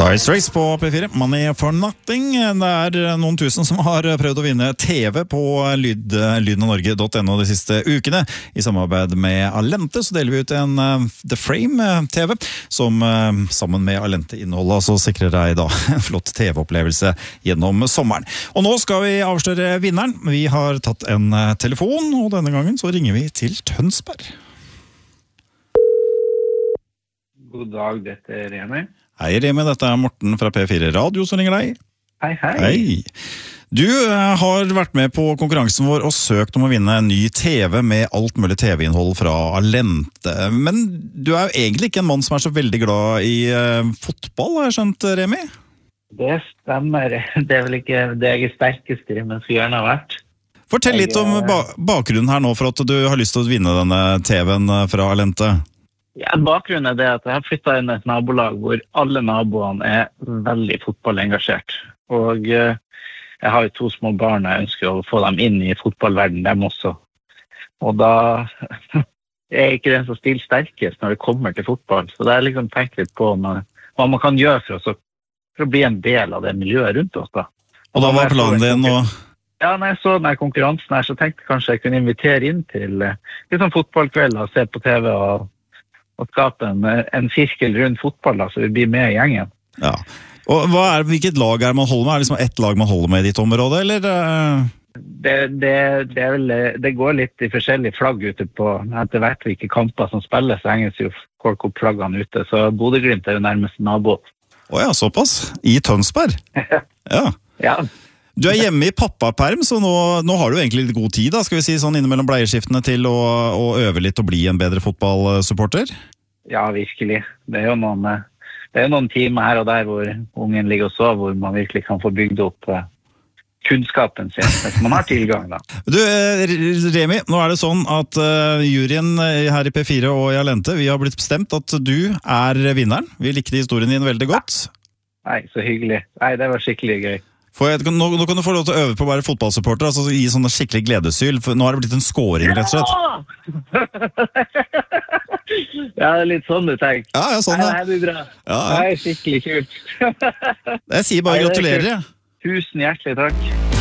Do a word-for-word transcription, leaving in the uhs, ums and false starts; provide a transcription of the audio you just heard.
Dire Straits på P fire, Money for Nothing. Det er noen tusen som har prøvd å vinne T V på lyd, lydnorge punktum no de siste ukene. I samarbeid med Allente så deler vi ut en uh, The Frame T V, som uh, sammen med Allente-innholdet så sikrer deg da en flott T V-opplevelse gjennom sommeren. Og nå skal vi avsløre vinneren. Vi har tatt en uh, telefon, og denne gangen så ringer vi til Tønsberg. God dag, dette er Remi. Hei Remi, dette er Morten fra P fire Radio som ringer deg. Hei, hei. Hei. Du uh, har vært med på konkurransen vår og søkt om å vinne en ny T V med alt mulig T V-innhold fra Allente. Men du er jo egentlig ikke en mann som er så veldig glad i uh, fotball, har jeg skjønt, Remi? Det stemmer. Det er vel ikke det jeg er sterkest i, men skulle gjerne ha vært. Fortell litt om ba bakgrunnen her nå for at du har lyst til å vinne denne T V-en fra Allente. Ja, bakgrunnen er det at jeg har flyttet inn et nabolag hvor alle naboene er veldig fotballengasjert. Og eh, jeg har jo to små barn, jeg ønsker å få dem inn i fotballverden, dem også. Og da er ikke den som stiller sterkest når det kommer til fotball. Så det er liksom tenkt litt på man, hva man kan gjøre for, oss, for å bli en del av det miljøet rundt oss da. Og, og da var planen din å... Ja, når jeg så denne konkurransen her, så tenkte jeg kanskje jeg kunne invitere inn til eh, litt sånn fotballkveld og se på T V og og skape en, en sirkel rundt fotball, da, så vi blir med i gjengen. Ja. Og hva er, hvilket lag er man holder med? Er det liksom ett lag man holder med i ditt område, eller? Det, det, det, er vel, det går litt i forskjellige flagg ute på, etter hvert hvilke kamper som spilles, så henges jo folk opp flaggene ute, så Bodø-Glimt er jo nærmest nabo. Åja, såpass? I Tønsberg? Ja. Ja. Du er hjemme i pappaperm, så nå, nå har du egentlig litt god tid, da, skal vi si, sånn innimellom bleieskiftene til å, å øve litt og bli en bedre fotballsupporter? Ja, virkelig. Det er jo noen, det er jo noen timer her og der hvor ungen ligger og sover, hvor man virkelig kan få bygd opp kunnskapen sin, hvis man har tilgang da. Du, Remi, nå er det sånn at uh, juryen her i P fire og i Allente, vi har blitt bestemt at du er vinneren. Vi likte historien din veldig godt. Nei, så hyggelig. Nei, det var skikkelig gøy. For jeg, nå, nå kan du få lov til å øve på å være fotballsupporter, altså gi sånne skikkelig gledesyl, for nå har det blitt en scoring, rett og slett. Ja, det er litt sånn du tenker. Ja, ja, sånn, ja. Nei, det er bra. Ja, ja. Det er skikkelig kult. Jeg sier bare gratulerer. Tusen hjertelig takk.